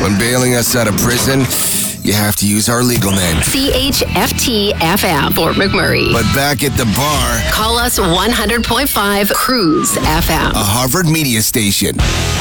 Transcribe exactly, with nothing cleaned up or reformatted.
When bailing us out of prison, you have to use our legal name. C H F T F M, Fort McMurray. But back at the bar, Call us one hundred point five Cruise F M. a Harvard media station.